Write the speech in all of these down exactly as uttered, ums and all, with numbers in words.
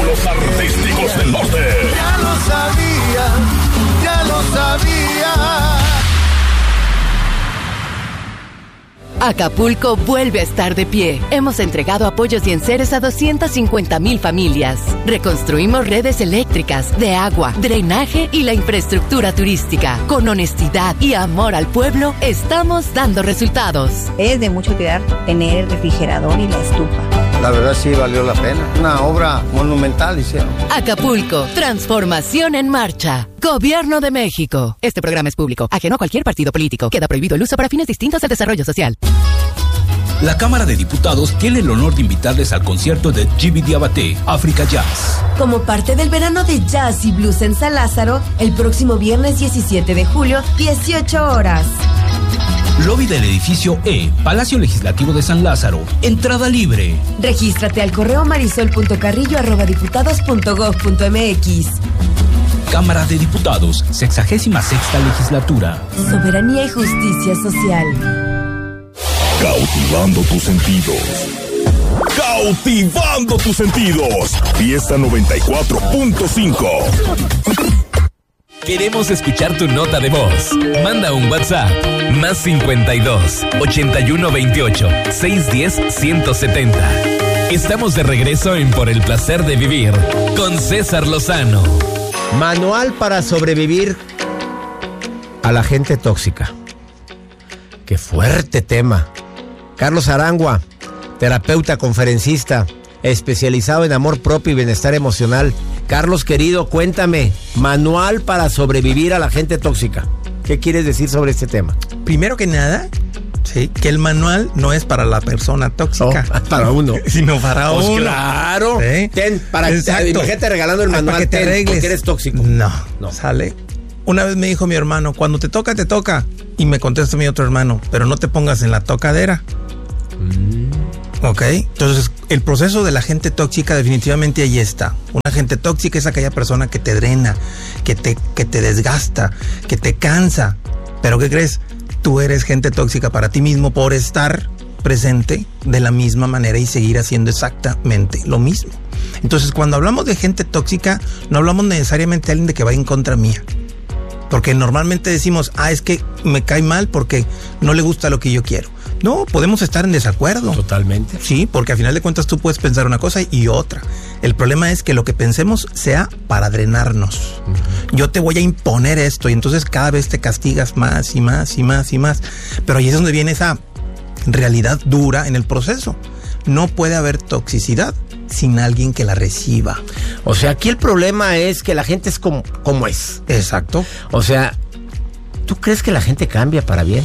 los artísticos del norte. Ya lo sabía, ya lo sabía. Acapulco vuelve a estar de pie. Hemos entregado apoyos y enseres a doscientas cincuenta mil familias. Reconstruimos redes eléctricas, de agua, drenaje y la infraestructura turística. Con honestidad y amor al pueblo, estamos dando resultados. Es de mucho cuidar tener el refrigerador y la estufa. La verdad sí valió la pena. Una obra monumental hicieron. Acapulco, transformación en marcha. Gobierno de México. Este programa es público, ajeno a cualquier partido político. Queda prohibido el uso para fines distintos al desarrollo social. La Cámara de Diputados tiene el honor de invitarles al concierto de Jimmy Diabaté, África Jazz. Como parte del verano de jazz y blues en San Lázaro, el próximo viernes diecisiete de julio, dieciocho horas. Lobby del edificio E, Palacio Legislativo de San Lázaro. Entrada libre. Regístrate al correo marisol punto carrillo arroba diputados punto gob punto mx. Cámara de Diputados, sexagésima sexta legislatura. Soberanía y justicia social. Cautivando tus sentidos. Cautivando tus sentidos. Fiesta noventa y cuatro punto cinco. Queremos escuchar tu nota de voz. Manda un WhatsApp. Más cincuenta y dos, ochenta y uno veintiocho, seiscientos diez, ciento setenta. Estamos de regreso en Por el Placer de Vivir con César Lozano. Manual para sobrevivir a la gente tóxica. Qué fuerte tema. Carlos Arangua, terapeuta, conferencista, especializado en amor propio y bienestar emocional. Carlos, querido, cuéntame, manual para sobrevivir a la gente tóxica. ¿Qué quieres decir sobre este tema? Primero que nada, sí, que el manual no es para la persona tóxica. Oh, para uno. Sino para pues uno. Claro. ¿Sí? Ten, para imagínate regalando el manual, para que te ten, arregles. Porque eres tóxico. No, no. Sale. Una vez me dijo mi hermano, cuando te toca, te toca. Y me contesta mi otro hermano, pero no te pongas en la tocadera. Mm. Ok, entonces el proceso de la gente tóxica definitivamente ahí está. Una gente tóxica es aquella persona que te drena, que te, que te desgasta, que te cansa. Pero ¿qué crees? Tú eres gente tóxica para ti mismo por estar presente de la misma manera y seguir haciendo exactamente lo mismo. Entonces cuando hablamos de gente tóxica, no hablamos necesariamente de alguien de que va en contra mía. Porque normalmente decimos, ah, es que me cae mal porque no le gusta lo que yo quiero. No, podemos estar en desacuerdo. Totalmente. Sí, porque al final de cuentas tú puedes pensar una cosa y otra. El problema es que lo que pensemos sea para drenarnos. Uh-huh. Yo te voy a imponer esto y entonces cada vez te castigas más y más y más y más. Pero ahí es donde viene esa realidad dura en el proceso. No puede haber toxicidad sin alguien que la reciba. O sea, aquí el problema es que la gente es como, como es. Exacto. O sea, ¿tú crees que la gente cambia para bien?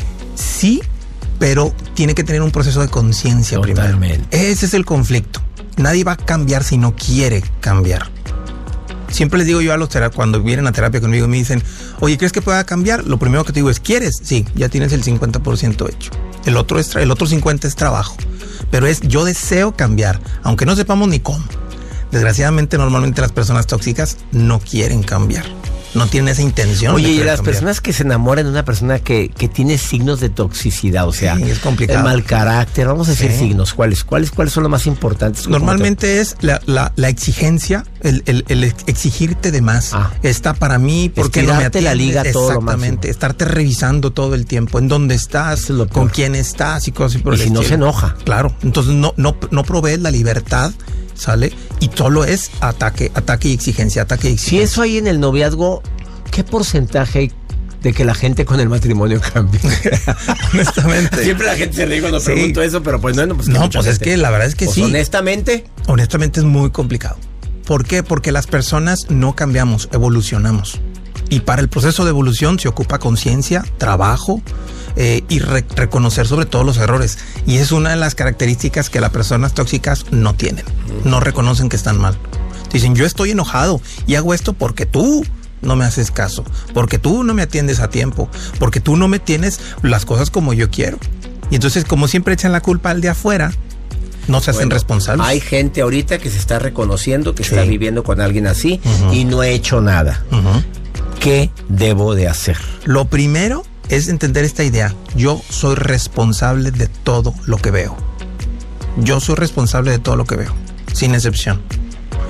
Sí, pero tiene que tener un proceso de conciencia primero. Ese es el conflicto. Nadie va a cambiar si no quiere cambiar. Siempre les digo yo a los terapeutas, cuando vienen a terapia conmigo, me dicen, oye, ¿crees que pueda cambiar? Lo primero que te digo es, ¿quieres? Sí, ya tienes el cincuenta por ciento hecho. El otro, es, el otro cincuenta por ciento es trabajo. Pero es, yo deseo cambiar, aunque no sepamos ni cómo. Desgraciadamente, normalmente las personas tóxicas no quieren cambiar. No tienen esa intención. Oye, de y las cambiar. personas que se enamoran de una persona que, que tiene signos de toxicidad, o sea, sí, es complicado. El mal carácter, vamos a decir sí. signos, ¿cuáles, cuáles, cuáles son los más importantes? Normalmente es la, la, la exigencia, el, el, el exigirte de más. Ah. Está para mí, porque no me atiendes. la liga todo lo Exactamente, estarte revisando todo el tiempo, en dónde estás, con quién estás y cosas así por y el si estilo. no se enoja. Claro, entonces no, no, no provees la libertad, ¿sale? Y solo es ataque, ataque y exigencia, ataque y exigencia. Si eso hay en el noviazgo, ¿qué porcentaje hay de que la gente con el matrimonio cambie? Honestamente. Siempre la gente se ríe cuando sí. pregunto eso, pero pues no, pues, no, pues es que la verdad es que pues sí. Honestamente. Honestamente es muy complicado. ¿Por qué? Porque las personas no cambiamos, evolucionamos. Y para el proceso de evolución se ocupa conciencia, trabajo eh, y re- reconocer sobre todo los errores. Y es una de las características que las personas tóxicas no tienen. No reconocen que están mal. Dicen, yo estoy enojado y hago esto porque tú no me haces caso, porque tú no me atiendes a tiempo, porque tú no me tienes las cosas como yo quiero. Y entonces, como siempre echan la culpa al de afuera, no se hacen bueno, responsables. Hay gente ahorita que se está reconociendo que sí. está viviendo con alguien así uh-huh. y no he hecho nada. Uh-huh. ¿Qué debo de hacer? Lo primero es entender esta idea. Yo soy responsable de todo lo que veo. Yo soy responsable de todo lo que veo, sin excepción.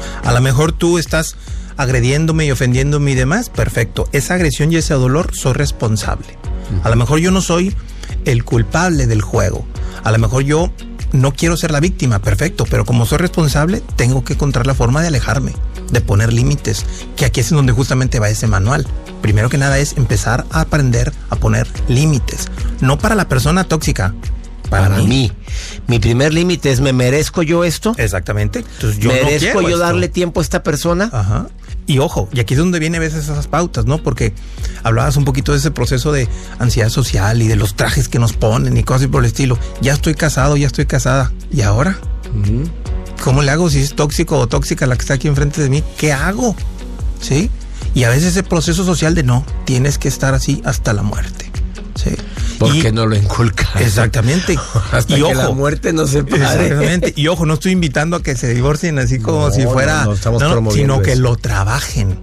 A lo mejor tú estás agrediéndome y ofendiéndome y demás, perfecto. Esa agresión y ese dolor soy responsable. A lo mejor yo no soy el culpable del juego. A lo mejor yo no quiero ser la víctima, perfecto, pero como soy responsable, tengo que encontrar la forma de alejarme, de poner límites, que aquí es donde justamente va ese manual. Primero que nada es empezar a aprender a poner límites, no para la persona tóxica, para, para mí. mí. Mi primer límite es, ¿me merezco yo esto? Exactamente. Entonces, yo ¿merezco no quiero yo esto. darle tiempo a esta persona? Ajá. Y ojo, y aquí es donde viene a veces esas pautas, ¿no? Porque hablabas un poquito de ese proceso de ansiedad social y de los trajes que nos ponen y cosas por el estilo. Ya estoy casado, ya estoy casada. ¿Y ahora? Uh-huh. ¿Cómo le hago si es tóxico o tóxica la que está aquí enfrente de mí? ¿Qué hago? ¿Sí? Y a veces ese proceso social de no, tienes que estar así hasta la muerte. ¿Sí? Porque y, no lo inculca. Exactamente. Hasta y que ojo, la muerte no se pare. Exactamente. Y ojo, no estoy invitando a que se divorcien así como no, si fuera, no, no estamos no, no, sino eso. que lo trabajen.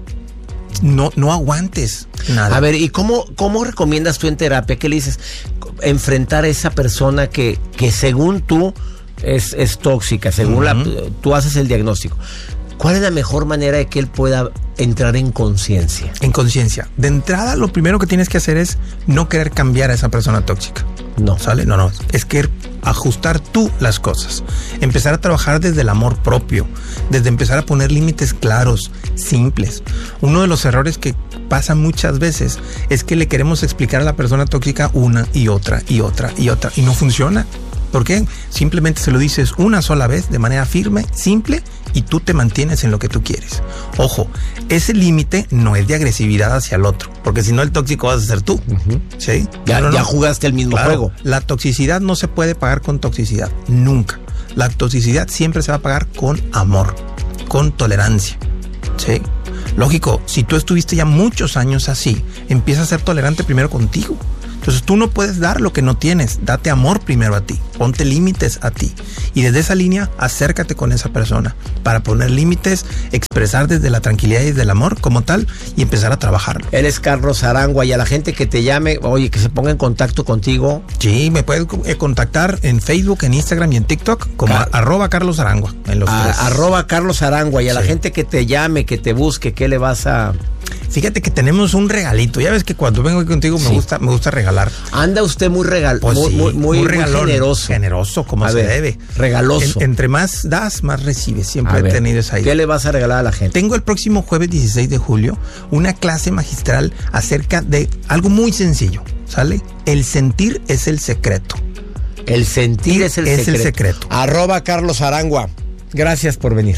No, no aguantes nada. A ver, ¿y cómo, cómo recomiendas tú en terapia? ¿Qué le dices? Enfrentar a esa persona que, que según tú es, es tóxica, según uh-huh. la, tú haces el diagnóstico. ¿Cuál es la mejor manera de que él pueda entrar en conciencia? En conciencia. De entrada, lo primero que tienes que hacer es no querer cambiar a esa persona tóxica. No. ¿Sale? No, no. Es que ajustar tú las cosas. Empezar a trabajar desde el amor propio. Desde empezar a poner límites claros, simples. Uno de los errores que pasa muchas veces es que le queremos explicar a la persona tóxica una y otra y otra y otra. Y no funciona. ¿Por qué? Simplemente se lo dices una sola vez de manera firme, simple, y tú te mantienes en lo que tú quieres. Ojo, ese límite no es de agresividad hacia el otro, porque si no el tóxico vas a ser tú. Uh-huh. ¿Sí? Ya, no, no, ya no. jugaste el mismo claro, juego. La toxicidad no se puede pagar con toxicidad, nunca. La toxicidad siempre se va a pagar con amor, con tolerancia. ¿Sí? Lógico, si tú estuviste ya muchos años así, empieza a ser tolerante primero contigo. Entonces tú no puedes dar lo que no tienes, date amor primero a ti, ponte límites a ti y desde esa línea acércate con esa persona para poner límites, expresar desde la tranquilidad y desde el amor como tal y empezar a trabajarlo. Eres Carlos Arangua y a la gente que te llame, oye, que se ponga en contacto contigo. Sí, me puedes contactar en Facebook, en Instagram y en TikTok como Car- arroba Carlos Arangua. En los a, tres. Arroba Carlos Arangua y a sí. La gente que te llame, que te busque, ¿qué le vas a...? Fíjate que tenemos un regalito. Ya ves que cuando vengo aquí contigo me sí. gusta me gusta regalar. Anda usted muy regal, pues muy, sí, muy, muy, muy generoso. Generoso, como a se ver, debe. Regaloso. En, entre más das, más recibes. Siempre a he ver, tenido esa idea. ¿Qué le vas a regalar a la gente? Tengo el próximo jueves dieciséis de julio una clase magistral acerca de algo muy sencillo. ¿Sale? El sentir es el secreto. El sentir es el es secreto. el secreto. Arroba Carlos Arangua. Gracias por venir.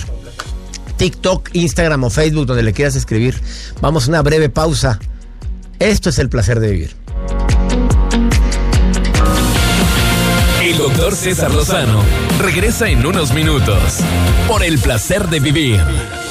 TikTok, Instagram o Facebook, donde le quieras escribir. Vamos a una breve pausa. Esto es El Placer de Vivir. El doctor César Lozano regresa en unos minutos por El Placer de Vivir.